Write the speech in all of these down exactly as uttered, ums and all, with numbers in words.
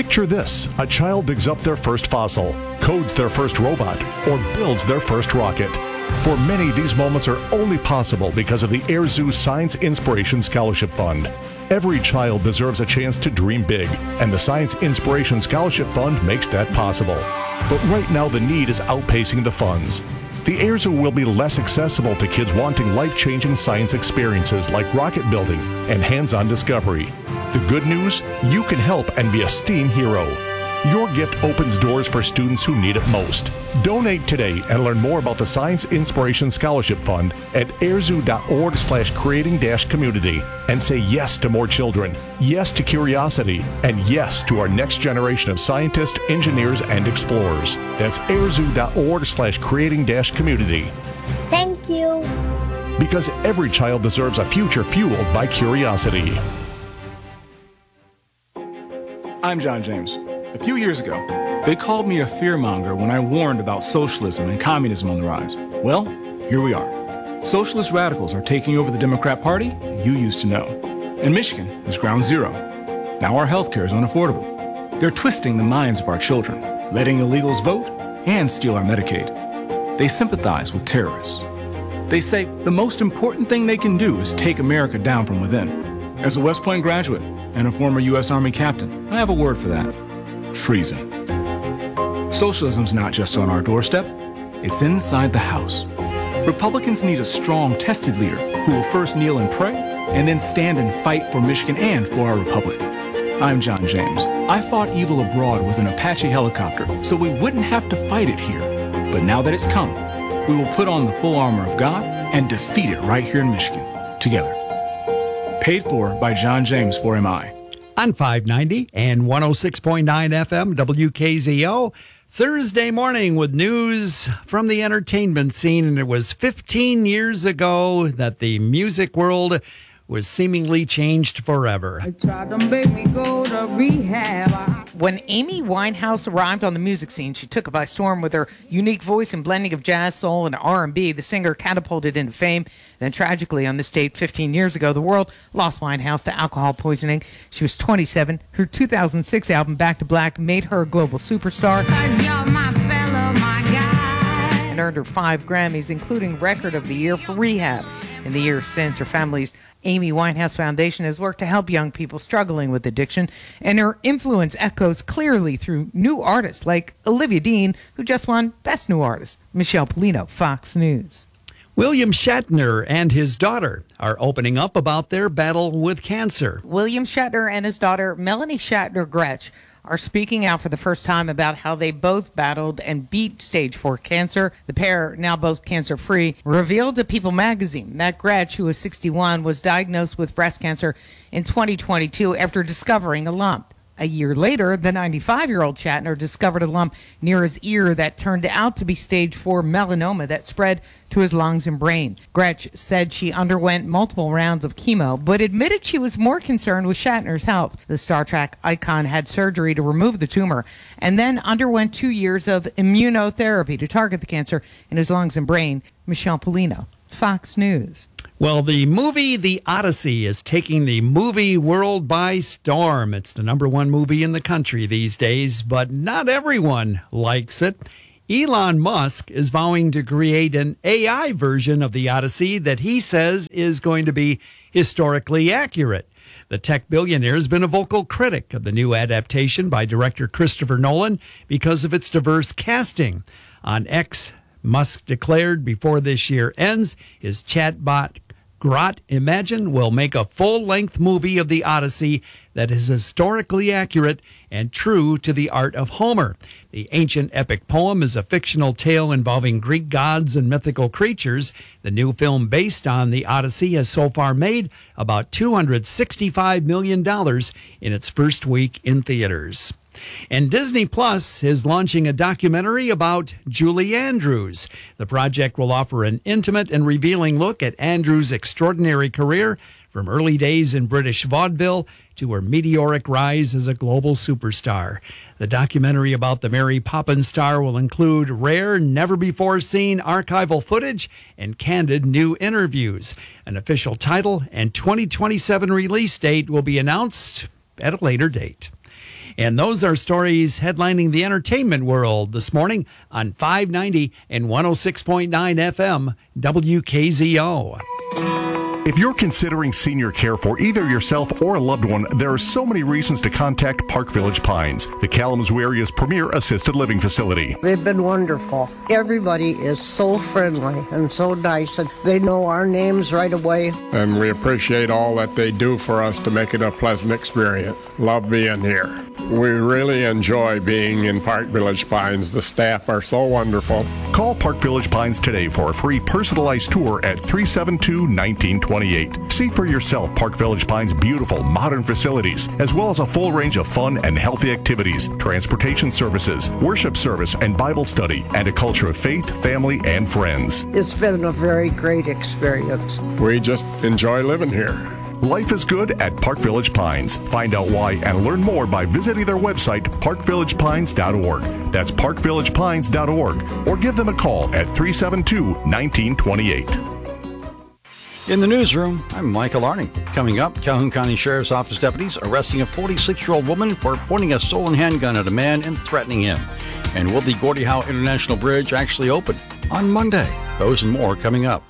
Picture this: a child digs up their first fossil, codes their first robot, or builds their first rocket. For many, these moments are only possible because of the Air Zoo Science Inspiration Scholarship Fund. Every child deserves a chance to dream big, and the Science Inspiration Scholarship Fund makes that possible. But right now, the need is outpacing the funds. The Air Zoo will be less accessible to kids wanting life-changing science experiences like rocket building and hands-on discovery. The good news? You can help and be a STEAM hero. Your gift opens doors for students who need it most. Donate today and learn more about the Science Inspiration Scholarship Fund at airzoo.org slash creating dash community and say yes to more children, yes to curiosity, and yes to our next generation of scientists, engineers, and explorers. That's airzoo.org slash creating dash community. Thank you. Because every child deserves a future fueled by curiosity. I'm John James. A few years ago, they called me a fearmonger when I warned about socialism and communism on the rise. Well, here we are. Socialist radicals are taking over the Democrat Party you used to know. And Michigan is ground zero. Now our health care is unaffordable. They're twisting the minds of our children, letting illegals vote and steal our Medicaid. They sympathize with terrorists. They say the most important thing they can do is take America down from within. As a West Point graduate and a former U S Army captain, I have a word for that. Treason. Socialism's not just on our doorstep, it's inside the house. Republicans need a strong, tested leader who will first kneel and pray, and then stand and fight for Michigan and for our republic. I'm John James. I fought evil abroad with an Apache helicopter so we wouldn't have to fight it here. But now that it's come, we will put on the full armor of God and defeat it right here in Michigan, together. Paid for by John James for M I. On five ninety and one oh six point nine F M W K Z O, Thursday morning with news from the entertainment scene. And it was fifteen years ago that the music world was seemingly changed forever. They tried to make me go to rehab. When Amy Winehouse arrived on the music scene, she took it by storm with her unique voice and blending of jazz, soul, and R and B. The singer catapulted into fame. Then tragically, on this date fifteen years ago, the world lost Winehouse to alcohol poisoning. She was twenty-seven. Her two thousand six album, Back to Black, made her a global superstar. 'Cause you're my fella, my guy. And earned her five Grammys, including Record of the Year for Rehab. In the years since, her family's Amy Winehouse Foundation has worked to help young people struggling with addiction, and her influence echoes clearly through new artists like Olivia Dean, who just won Best New Artist. Michelle Polino, Fox News. William Shatner and his daughter are opening up about their battle with cancer. William Shatner and his daughter, Melanie Shatner Gretsch, are speaking out for the first time about how they both battled and beat stage four cancer. The pair, now both cancer-free, revealed to People magazine that Gretsch, who was sixty-one, was diagnosed with breast cancer in twenty twenty-two after discovering a lump. A year later, the ninety-five-year-old Shatner discovered a lump near his ear that turned out to be stage four melanoma that spread to his lungs and brain. Gretsch said she underwent multiple rounds of chemo, but admitted she was more concerned with Shatner's health. The Star Trek icon had surgery to remove the tumor and then underwent two years of immunotherapy to target the cancer in his lungs and brain. Michelle Polino, Fox News. Well, the movie The Odyssey is taking the movie world by storm. It's the number one movie in the country these days, but not everyone likes it. Elon Musk is vowing to create an A I version of The Odyssey that he says is going to be historically accurate. The tech billionaire has been a vocal critic of the new adaptation by director Christopher Nolan because of its diverse casting. On X, Musk declared before this year ends, his chatbot Grot Imagine will make a full-length movie of the Odyssey that is historically accurate and true to the art of Homer. The ancient epic poem is a fictional tale involving Greek gods and mythical creatures. The new film based on the Odyssey has so far made about two hundred sixty-five million dollars in its first week in theaters. And Disney Plus is launching a documentary about Julie Andrews. The project will offer an intimate and revealing look at Andrews' extraordinary career, from early days in British vaudeville to her meteoric rise as a global superstar. The documentary about the Mary Poppins star will include rare, never-before-seen archival footage and candid new interviews. An official title and twenty twenty-seven release date will be announced at a later date. And those are stories headlining the entertainment world this morning on five ninety and one oh six point nine F M W K Z O. If you're considering senior care for either yourself or a loved one, there are so many reasons to contact Park Village Pines, the Kalamazoo area's premier assisted living facility. They've been wonderful. Everybody is so friendly and so nice, and they know our names right away. And we appreciate all that they do for us to make it a pleasant experience. Love being here. We really enjoy being in Park Village Pines. The staff are so wonderful. Call Park Village Pines today for a free personalized tour at three seven two, one nine two eight. See for yourself Park Village Pines' beautiful modern facilities, as well as a full range of fun and healthy activities, transportation services, worship service and Bible study, and a culture of faith, family, and friends. It's been a very great experience. We just enjoy living here. Life is good at Park Village Pines. Find out why and learn more by visiting their website, park village pines dot org. That's park village pines dot org. Or give them a call at three seven two, one nine two eight. In the newsroom, I'm Michael Arning. Coming up, Calhoun County Sheriff's Office deputies arresting a forty-six-year-old woman for pointing a stolen handgun at a man and threatening him. And will the Gordie Howe International Bridge actually open on Monday? Those and more coming up.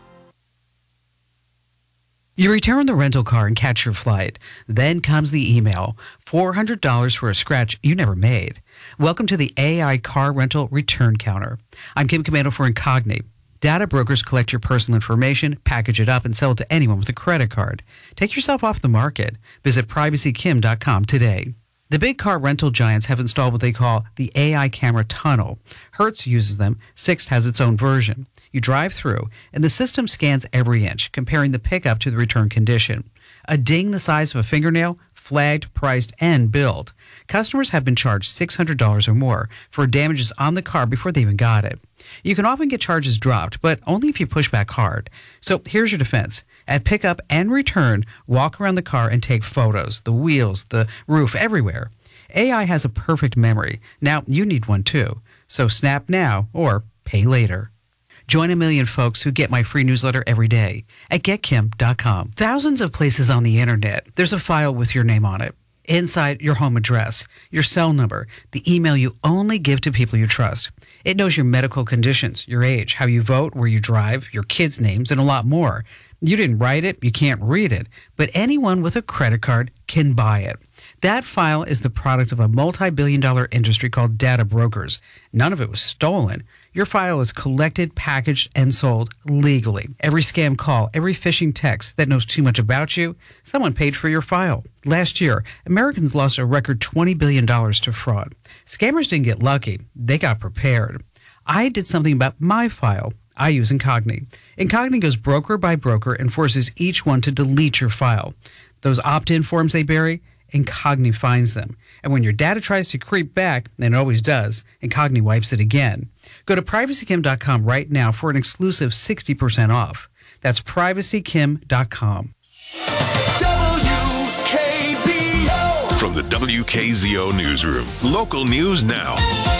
You return the rental car and catch your flight. Then comes the email, four hundred dollars for a scratch you never made. Welcome to the A I Car Rental Return Counter. I'm Kim Commando for Incogni. Data brokers collect your personal information, package it up, and sell it to anyone with a credit card. Take yourself off the market. Visit privacy kim dot com today. The big car rental giants have installed what they call the A I camera tunnel. Hertz uses them. Sixt has its own version. You drive through, and the system scans every inch, comparing the pickup to the return condition. A ding the size of a fingernail, flagged, priced, and billed. Customers have been charged six hundred dollars or more for damages on the car before they even got it. You can often get charges dropped, but only if you push back hard. So here's your defense. At pickup and return, walk around the car and take photos, the wheels, the roof, everywhere. A I has a perfect memory. Now you need one too. So snap now or pay later. Join a million folks who get my free newsletter every day at get kim dot com. Thousands of places on the internet, there's a file with your name on it. Inside, your home address, your cell number, the email you only give to people you trust. It knows your medical conditions, your age, how you vote, where you drive, your kids' names, and a lot more. You didn't write it, you can't read it, but anyone with a credit card can buy it. That file is the product of a multi-billion dollar industry called data brokers. None of it was stolen. Your file is collected, packaged, and sold legally. Every scam call, every phishing text that knows too much about you, someone paid for your file. Last year, Americans lost a record twenty billion dollars to fraud. Scammers didn't get lucky. They got prepared. I did something about my file. I use Incogni. Incogni goes broker by broker and forces each one to delete your file. Those opt-in forms they bury, Incogni finds them. And when your data tries to creep back, and it always does, Incogni wipes it again. Go to privacy kim dot com right now for an exclusive sixty percent off. That's privacy kim dot com. W K Z O. From the W K Z O Newsroom. Local news now.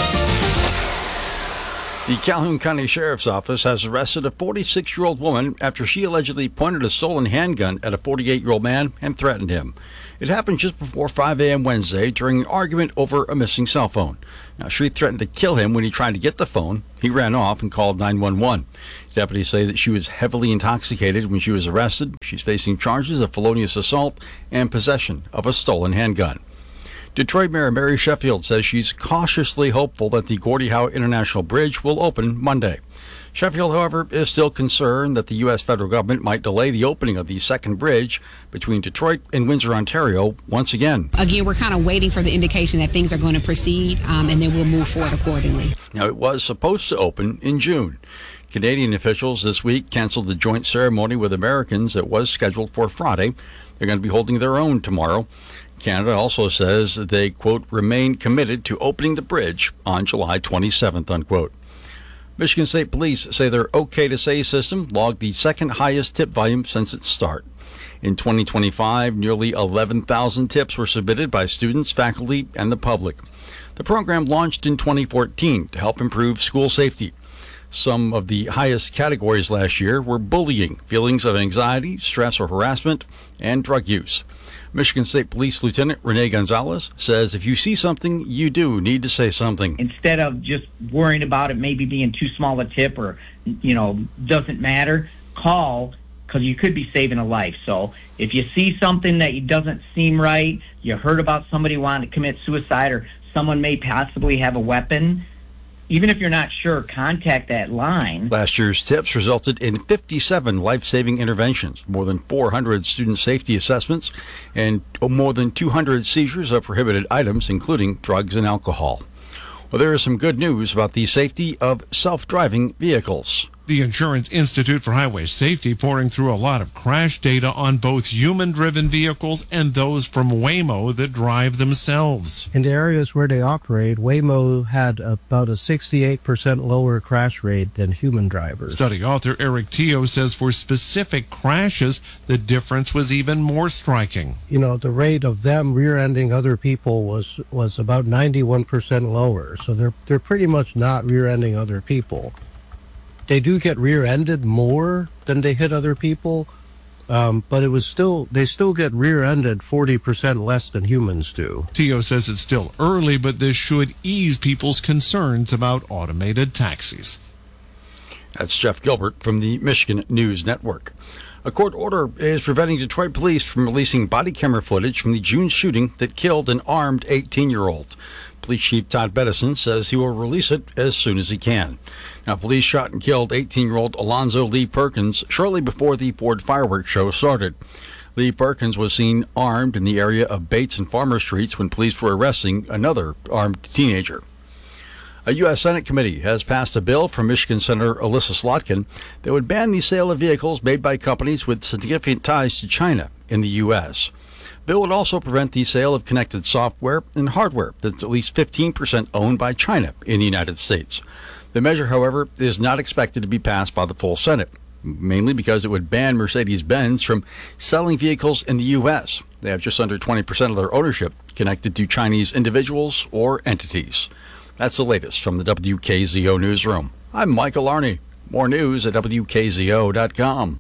The Calhoun County Sheriff's Office has arrested a forty-six-year-old woman after she allegedly pointed a stolen handgun at a forty-eight-year-old man and threatened him. It happened just before five a.m. Wednesday during an argument over a missing cell phone. Now, she threatened to kill him when he tried to get the phone. He ran off and called nine one one. Deputies say that she was heavily intoxicated when she was arrested. She's facing charges of felonious assault and possession of a stolen handgun. Detroit Mayor Mary Sheffield says she's cautiously hopeful that the Gordie Howe International Bridge will open Monday. Sheffield, however, is still concerned that the U S federal government might delay the opening of the second bridge between Detroit and Windsor, Ontario, once again. Again, we're kind of waiting for the indication that things are going to proceed, um, and then we'll move forward accordingly. Now, it was supposed to open in June. Canadian officials this week canceled the joint ceremony with Americans that was scheduled for Friday. They're going to be holding their own tomorrow. Canada also says they, quote, remain committed to opening the bridge on July twenty-seventh, unquote. Michigan State Police say their OK to Say system logged the second highest tip volume since its start. In twenty twenty-five, nearly eleven thousand tips were submitted by students, faculty, and the public. The program launched in twenty fourteen to help improve school safety. Some of the highest categories last year were bullying, feelings of anxiety, stress or harassment, and drug use. Michigan State Police Lieutenant Renee Gonzalez says if you see something, you do need to say something. Instead of just worrying about it maybe being too small a tip or, you know, doesn't matter, call, because you could be saving a life. So if you see something that doesn't seem right, you heard about somebody wanting to commit suicide or someone may possibly have a weapon, even if you're not sure, contact that line. Last year's tips resulted in fifty-seven life-saving interventions, more than four hundred student safety assessments, and more than two hundred seizures of prohibited items, including drugs and alcohol. Well, there is some good news about the safety of self-driving vehicles. The Insurance Institute for Highway Safety pouring through a lot of crash data on both human-driven vehicles and those from Waymo that drive themselves. In the areas where they operate, Waymo had about a sixty-eight percent lower crash rate than human drivers. Study author Eric Teo says for specific crashes, the difference was even more striking. You know, the rate of them rear-ending other people was, was about ninety-one percent lower, so they're, they're pretty much not rear-ending other people. They do get rear-ended more than they hit other people, um, but it was still they still get rear-ended forty percent less than humans do. Teo says it's still early, but this should ease people's concerns about automated taxis. That's Jeff Gilbert from the Michigan News Network. A court order is preventing Detroit police from releasing body camera footage from the June shooting that killed an armed eighteen-year-old. Police Chief Todd Bedison says he will release it as soon as he can. Now, police shot and killed eighteen-year-old Alonzo Lee Perkins shortly before the Ford fireworks show started. Lee Perkins was seen armed in the area of Bates and Farmer Streets when police were arresting another armed teenager. A U S Senate committee has passed a bill from Michigan Senator Alyssa Slotkin that would ban the sale of vehicles made by companies with significant ties to China in the U S Bill would also prevent the sale of connected software and hardware that's at least fifteen percent owned by China in the United States. The measure, however, is not expected to be passed by the full Senate, mainly because it would ban Mercedes-Benz from selling vehicles in the U S They have just under twenty percent of their ownership connected to Chinese individuals or entities. That's the latest from the W K Z O Newsroom. I'm Michael Arney. More news at W K Z O dot com.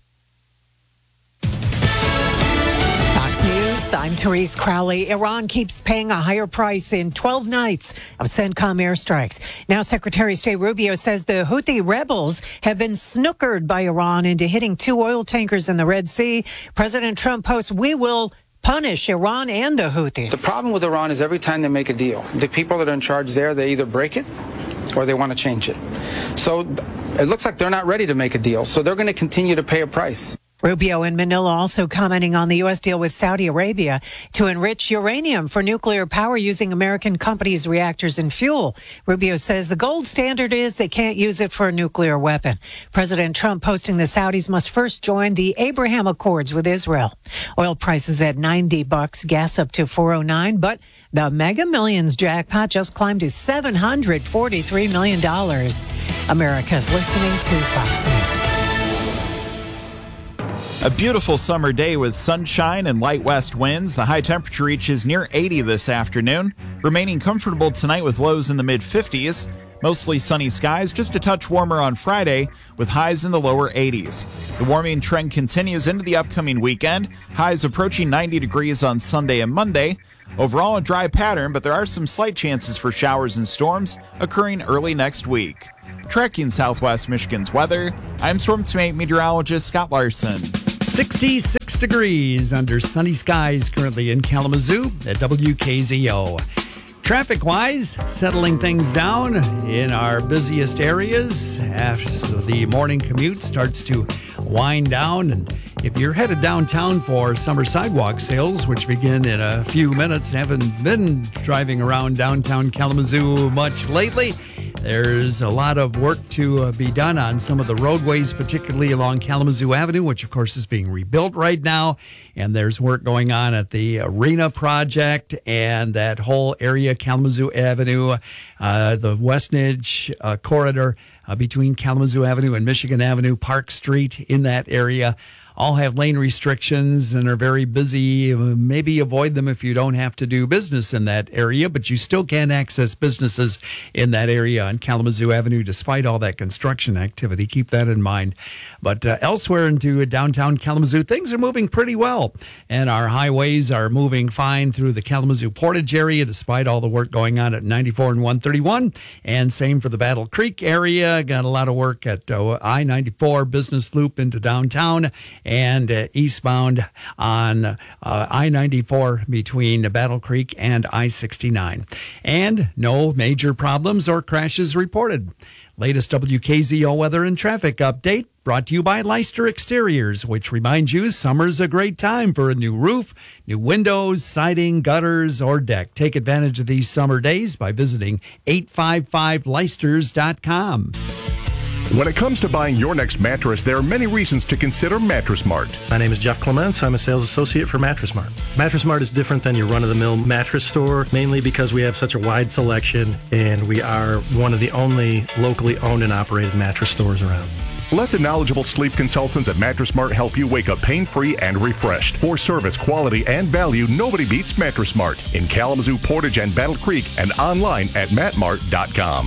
News, I'm Therese Crowley. Iran keeps paying a higher price in twelve nights of CENTCOM airstrikes. Now Secretary of State Rubio says the Houthi rebels have been snookered by Iran into hitting two oil tankers in the Red Sea. President Trump posts, "We will punish Iran and the Houthis." The problem with Iran is every time they make a deal, the people that are in charge there, they either break it or they want to change it. So it looks like they're not ready to make a deal. So they're going to continue to pay a price. Rubio in Manila also commenting on the U S deal with Saudi Arabia to enrich uranium for nuclear power using American companies' reactors and fuel. Rubio says the gold standard is they can't use it for a nuclear weapon. President Trump posting the Saudis must first join the Abraham Accords with Israel. Oil prices at ninety bucks, gas up to four oh nine, but the Mega Millions jackpot just climbed to seven hundred forty-three million dollars. America's listening to Fox News. A beautiful summer day with sunshine and light west winds. The high temperature reaches near eighty this afternoon, remaining comfortable tonight with lows in the mid fifties. Mostly sunny skies, just a touch warmer on Friday with highs in the lower eighties. The warming trend continues into the upcoming weekend. Highs approaching ninety degrees on Sunday and Monday. Overall, a dry pattern, but there are some slight chances for showers and storms occurring early next week. Tracking Southwest Michigan's weather, I'm Storm Team meteorologist Scott Larson. sixty-six degrees under sunny skies currently in Kalamazoo at W K Z O. Traffic-wise, settling things down in our busiest areas as the morning commute starts to wind down. And if you're headed downtown for summer sidewalk sales, which begin in a few minutes, haven't been driving around downtown Kalamazoo much lately, there's a lot of work to uh, be done on some of the roadways, particularly along Kalamazoo Avenue, which of course is being rebuilt right now. And there's work going on at the Arena project and that whole area, Kalamazoo Avenue, uh, the Westnedge uh, corridor uh, between Kalamazoo Avenue and Michigan Avenue, Park Street in that area. all have lane restrictions and are very busy. Maybe avoid them if you don't have to do business in that area, but you still can access businesses in that area on Kalamazoo Avenue despite all that construction activity. Keep that in mind. But uh, elsewhere into downtown Kalamazoo, things are moving pretty well, and our highways are moving fine through the Kalamazoo Portage area despite all the work going on at ninety-four and one thirty-one, and same for the Battle Creek area. Got a lot of work at uh, I ninety-four Business Loop into downtown and uh, eastbound on uh, I ninety-four between Battle Creek and I sixty-nine. And no major problems or crashes reported. Latest W K Z O weather and traffic update brought to you by Leicester Exteriors, which reminds you summer's a great time for a new roof, new windows, siding, gutters, or deck. Take advantage of these summer days by visiting eight five five leicesters dot com. When it comes to buying your next mattress, there are many reasons to consider Mattress Mart. My name is Jeff Clements. I'm a sales associate for Mattress Mart. Mattress Mart is different than your run-of-the-mill mattress store, mainly because we have such a wide selection, and we are one of the only locally owned and operated mattress stores around. Let the knowledgeable sleep consultants at Mattress Mart help you wake up pain-free and refreshed. For service, quality, and value, nobody beats Mattress Mart in Kalamazoo, Portage, and Battle Creek, and online at matt mart dot com.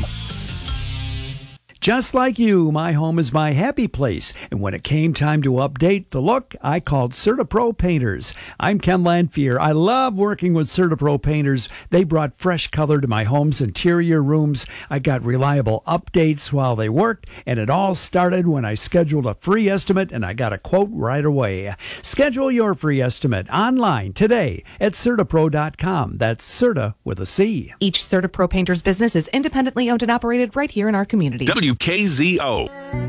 Just like you, my home is my happy place. And when it came time to update the look, I called CertaPro Painters. I'm Ken Lanphier. I love working with CertaPro Painters. They brought fresh color to my home's interior rooms. I got reliable updates while they worked, and it all started when I scheduled a free estimate, and I got a quote right away. Schedule your free estimate online today at Certapro dot com. That's Certa with a C. Each CertaPro Painters business is independently owned and operated right here in our community. W K Z O.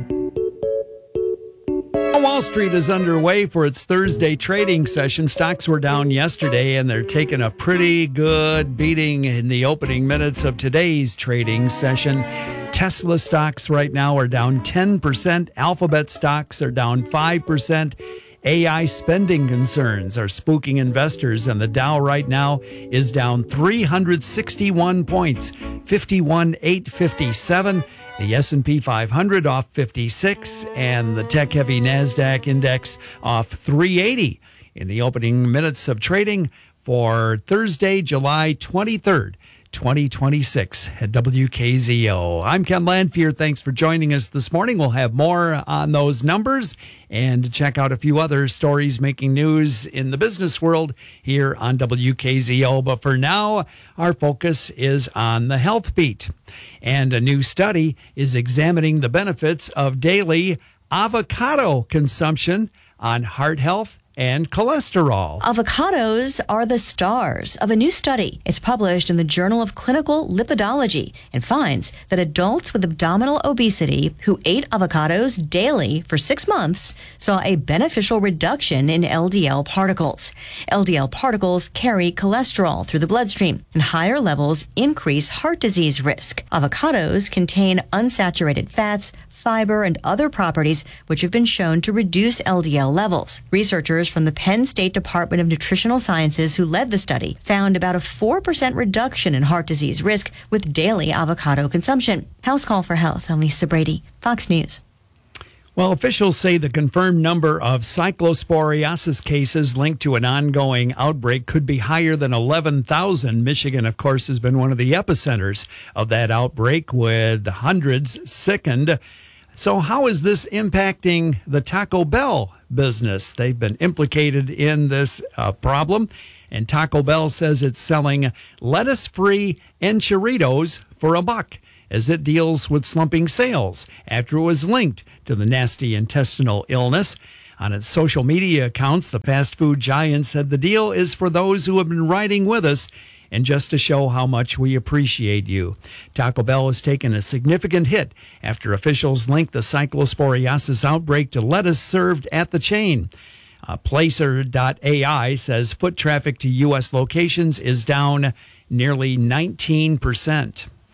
Wall Street is underway for its Thursday trading session. Stocks were down yesterday, and they're taking a pretty good beating in the opening minutes of today's trading session. Tesla stocks right now are down ten percent. Alphabet stocks are down five percent. A I spending concerns are spooking investors, and the Dow right now is down three hundred sixty-one points, fifty-one thousand eight hundred fifty-seven. The S and P five hundred off fifty-six, and the tech-heavy NASDAQ index off three eighty in the opening minutes of trading for Thursday, July twenty-third, twenty twenty-six at W K Z O. I'm Ken Lanphier. Thanks for joining us this morning. We'll have more on those numbers and check out a few other stories making news in the business world here on W K Z O. But for now, our focus is on the health beat. And a new study is examining the benefits of daily avocado consumption on heart health and cholesterol. Avocados are the stars of a new study. It's published in the Journal of Clinical Lipidology and finds that adults with abdominal obesity who ate avocados daily for six months saw a beneficial reduction in L D L particles. L D L particles carry cholesterol through the bloodstream, and higher levels increase heart disease risk. Avocados contain unsaturated fats, fiber, and other properties which have been shown to reduce L D L levels. Researchers from the Penn State Department of Nutritional Sciences who led the study found about a four percent reduction in heart disease risk with daily avocado consumption. House Call for Health, I'm Lisa Brady, Fox News. Well, officials say the confirmed number of cyclosporiasis cases linked to an ongoing outbreak could be higher than eleven thousand. Michigan, of course, has been one of the epicenters of that outbreak, with hundreds sickened. So how is this impacting the Taco Bell business? They've been implicated in this uh, problem, and Taco Bell says it's selling lettuce-free enchiladas for a buck as it deals with slumping sales after it was linked to the nasty intestinal illness. On its social media accounts, the fast food giant said the deal is for those who have been riding with us and just to show how much we appreciate you. Taco Bell has taken a significant hit after officials linked the cyclosporiasis outbreak to lettuce served at the chain. Uh, Placer dot A I says foot traffic to U S locations is down nearly nineteen percent.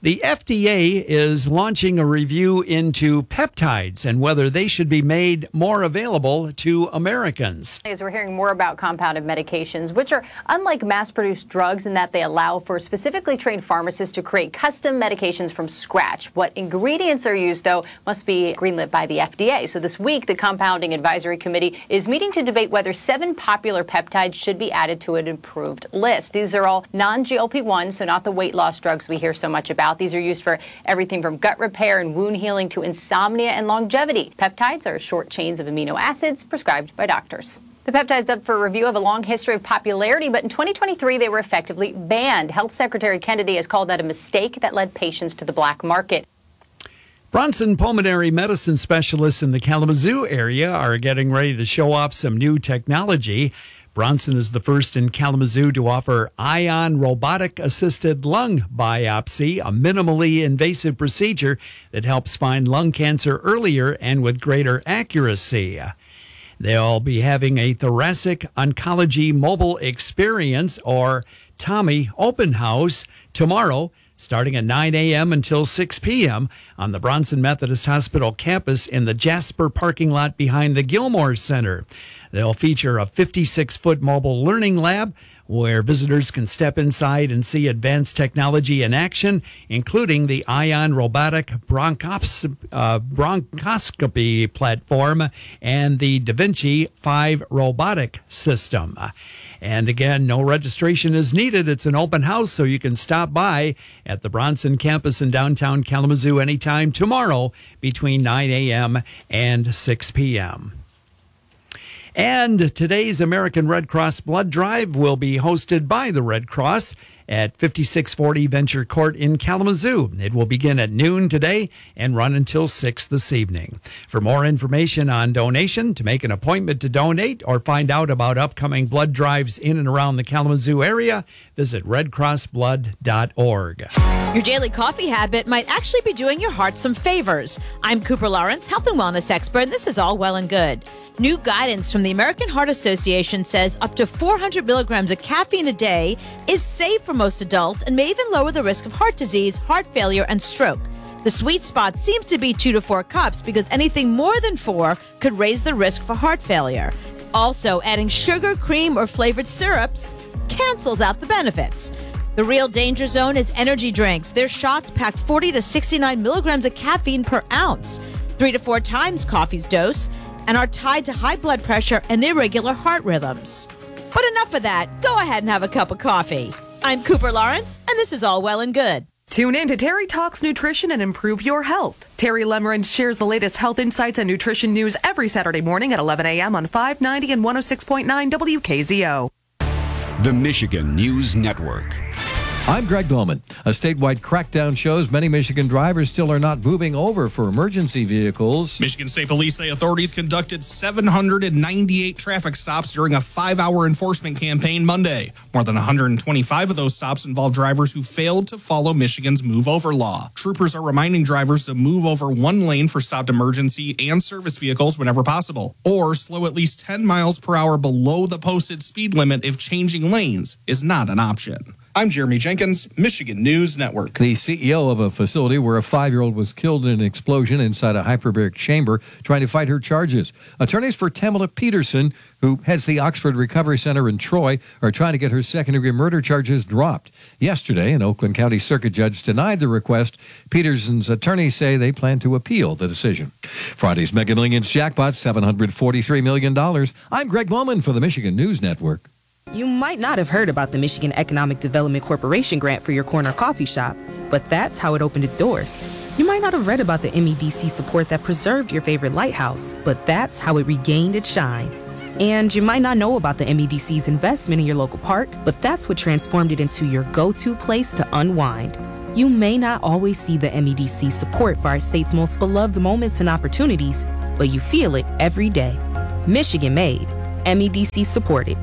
The F D A is launching a review into peptides and whether they should be made more available to Americans. As we're hearing more about compounded medications, which are unlike mass-produced drugs in that they allow for specifically trained pharmacists to create custom medications from scratch. What ingredients are used, though, must be greenlit by the F D A. So this week, the Compounding Advisory Committee is meeting to debate whether seven popular peptides should be added to an improved list. These are all non-G L P one, so not the weight loss drugs we hear so much about. These are used for everything from gut repair and wound healing to insomnia and longevity. Peptides are short chains of amino acids prescribed by doctors. The peptides up for review have a long history of popularity, but in twenty twenty-three they were effectively banned. Health Secretary Kennedy has called that a mistake that led patients to the black market. Bronson pulmonary medicine specialists in the Kalamazoo area are getting ready to show off some new technology. Bronson is the first in Kalamazoo to offer ion robotic-assisted lung biopsy, a minimally invasive procedure that helps find lung cancer earlier and with greater accuracy. They'll be having a thoracic oncology mobile experience, or TOMI, open house tomorrow, starting at nine a.m. until six p.m. on the Bronson Methodist Hospital campus in the Jasper parking lot behind the Gilmore Center. They'll feature a fifty-six foot mobile learning lab where visitors can step inside and see advanced technology in action, including the Ion robotic bronchos- uh, bronchoscopy platform and the Da Vinci five robotic system. And again, no registration is needed. It's an open house, so you can stop by at the Bronson campus in downtown Kalamazoo anytime tomorrow between nine a.m. and six p.m. And today's American Red Cross Blood Drive will be hosted by the Red Cross at fifty-six forty Venture Court in Kalamazoo. It will begin at noon today and run until six this evening. For more information on donation, to make an appointment to donate, or find out about upcoming blood drives in and around the Kalamazoo area, visit red cross blood dot org. Your daily coffee habit might actually be doing your heart some favors. I'm Cooper Lawrence, health and wellness expert, and this is all well and good. New guidance from the American Heart Association says up to four hundred milligrams of caffeine a day is safe for most adults and may even lower the risk of heart disease, heart failure, and stroke. The sweet spot seems to be two to four cups because anything more than four could raise the risk for heart failure. Also, adding sugar, cream, or flavored syrups cancels out the benefits. The real danger zone is energy drinks. Their shots pack forty to sixty-nine milligrams of caffeine per ounce, three to four times coffee's dose, and are tied to high blood pressure and irregular heart rhythms. But enough of that. Go ahead and have a cup of coffee. I'm Cooper Lawrence, and this is all well and good. Tune in to Terry Talks Nutrition and Improve Your Health. Terry Lemerin shares the latest health insights and nutrition news every Saturday morning at eleven a.m. on five ninety and one oh six point nine W K Z O. The Michigan News Network. I'm Greg Bowman. A statewide crackdown shows many Michigan drivers still are not moving over for emergency vehicles. Michigan State Police say authorities conducted seven hundred ninety-eight traffic stops during a five-hour enforcement campaign Monday. More than one hundred twenty-five of those stops involved drivers who failed to follow Michigan's Move Over law. Troopers are reminding drivers to move over one lane for stopped emergency and service vehicles whenever possible, or slow at least ten miles per hour below the posted speed limit if changing lanes is not an option. I'm Jeremy Jenkins, Michigan News Network. The C E O of a facility where a five-year-old was killed in an explosion inside a hyperbaric chamber trying to fight her charges. Attorneys for Tamala Peterson, who heads the Oxford Recovery Center in Troy, are trying to get her second-degree murder charges dropped. Yesterday, an Oakland County Circuit judge denied the request. Peterson's attorneys say they plan to appeal the decision. Friday's Mega Millions jackpot, seven hundred forty-three million dollars. I'm Greg Bowman for the Michigan News Network. You might not have heard about the Michigan Economic Development Corporation grant for your corner coffee shop, but that's how it opened its doors. You might not have read about the M E D C support that preserved your favorite lighthouse, but that's how it regained its shine. And you might not know about the M E D C's investment in your local park, but that's what transformed it into your go-to place to unwind. You may not always see the M E D C support for our state's most beloved moments and opportunities, but you feel it every day. Michigan made, M E D C supported.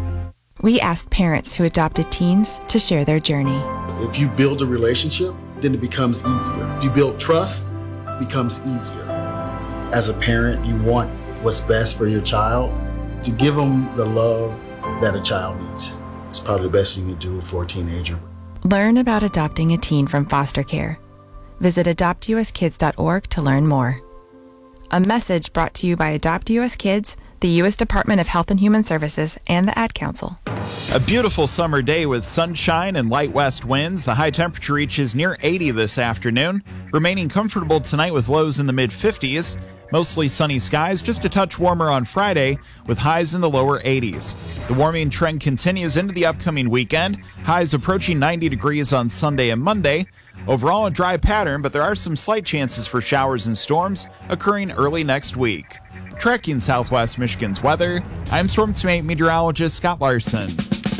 We asked parents who adopted teens to share their journey. If you build a relationship, then it becomes easier. If you build trust, it becomes easier. As a parent, you want what's best for your child. To give them the love that a child needs. It's probably the best you can do for a teenager. Learn about adopting a teen from foster care. Visit adopt u s kids dot org to learn more. A message brought to you by Adopt U S Kids, the U S Department of Health and Human Services, and the Ad Council. A beautiful summer day with sunshine and light west winds. The high temperature reaches near eighty this afternoon, remaining comfortable tonight with lows in the mid fifties. Mostly sunny skies, just a touch warmer on Friday with highs in the lower eighties. The warming trend continues into the upcoming weekend. Highs approaching ninety degrees on Sunday and Monday. Overall, a dry pattern, but there are some slight chances for showers and storms occurring early next week. Tracking Southwest Michigan's weather, I'm Storm Team meteorologist Scott Larson.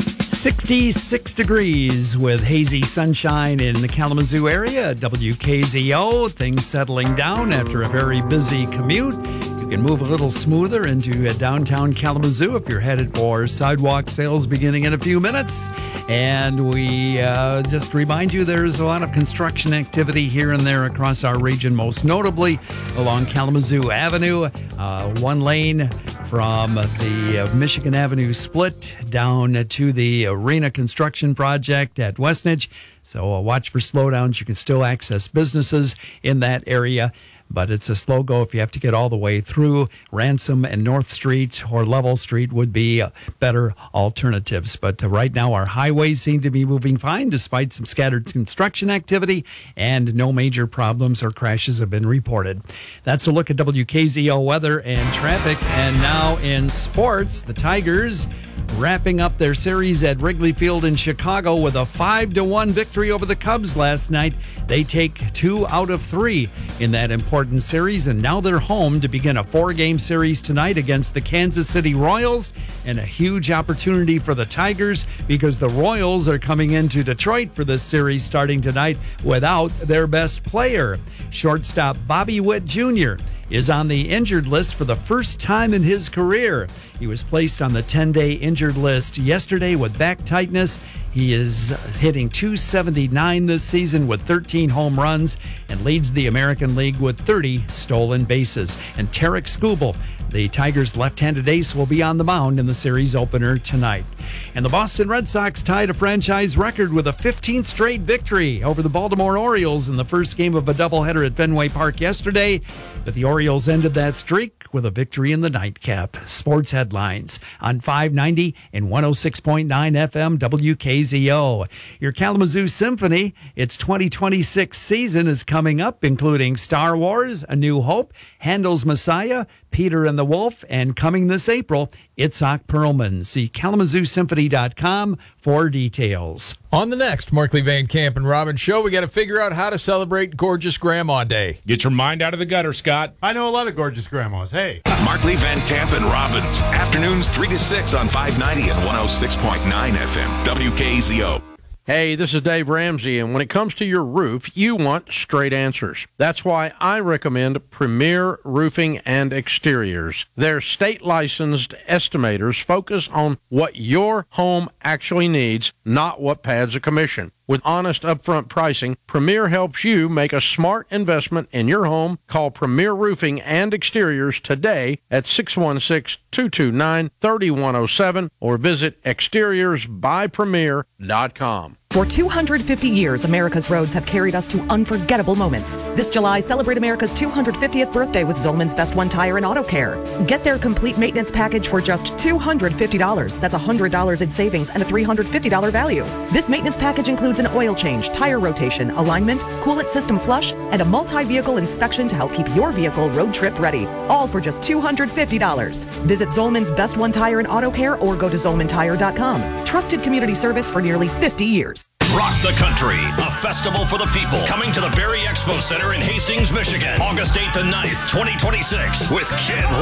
sixty-six degrees with hazy sunshine in the Kalamazoo area. W K Z O, things settling down after a very busy commute. You can move a little smoother into uh, downtown Kalamazoo if you're headed for sidewalk sales beginning in a few minutes. And we uh, just remind you there's a lot of construction activity here and there across our region, most notably along Kalamazoo Avenue, uh, one lane from the uh, Michigan Avenue split down to the Arena Construction Project at Westnedge. So uh, watch for slowdowns. You can still access businesses in that area, but it's a slow go if you have to get all the way through. Ransom and North Street or Level Street would be uh, better alternatives. But uh, right now our highways seem to be moving fine despite some scattered construction activity, and no major problems or crashes have been reported. That's a look at W K Z O weather and traffic. And now in sports, the Tigers wrapping up their series at Wrigley Field in Chicago with a five to one victory over the Cubs last night. They take two out of three in that important series, and now they're home to begin a four-game series tonight against the Kansas City Royals, and a huge opportunity for the Tigers because the Royals are coming into Detroit for this series starting tonight without their best player. Shortstop Bobby Witt Junior is on the injured list for the first time in his career. He was placed on the ten-day injured list yesterday with back tightness. He is hitting two seventy-nine this season with thirteen home runs and leads the American League with thirty stolen bases. And Tarek Skubal, the Tigers' left-handed ace, will be on the mound in the series opener tonight. And the Boston Red Sox tied a franchise record with a fifteenth straight victory over the Baltimore Orioles in the first game of a doubleheader at Fenway Park yesterday. But the Orioles ended that streak with a victory in the nightcap. Sports headlines on five ninety and one oh six point nine F M W K Z O. Your Kalamazoo Symphony, its twenty twenty-six season is coming up, including Star Wars, A New Hope, Handel's Messiah, Peter and the Wolf, and coming this April, Itzhak Perlman. See Kalamazoo Symphony dot com for details. On the next Markley Van Camp and Robin show, we got to figure out how to celebrate Gorgeous Grandma Day. Get your mind out of the gutter, Scott. I know a lot of gorgeous grandmas. Hey. Markley Van Camp and Robbins. Afternoons three to six on five ninety and one oh six point nine F M. W K Z O. Hey, this is Dave Ramsey, and when it comes to your roof, you want straight answers. That's why I recommend Premier Roofing and Exteriors. Their state-licensed estimators focus on what your home actually needs, not what pads a commission. With honest upfront pricing, Premier helps you make a smart investment in your home. Call Premier Roofing and Exteriors today at six one six, two two nine, three one zero seven or visit exteriors by premier dot com. For two hundred fifty years, America's roads have carried us to unforgettable moments. This July, celebrate America's two hundred fiftieth birthday with Zolman's Best One Tire and Auto Care. Get their complete maintenance package for just two hundred fifty dollars. That's one hundred dollars in savings and a three hundred fifty dollars value. This maintenance package includes an oil change, tire rotation, alignment, coolant system flush, and a multi-vehicle inspection to help keep your vehicle road trip ready. All for just two hundred fifty dollars. Visit Zolman's Best One Tire and Auto Care or go to zolman tire dot com. Trusted community service for nearly fifty years. Rock the Country, a festival for the people, coming to the Berry Expo Center in Hastings, Michigan, August eighth and ninth, twenty twenty-six, with Kid Rock.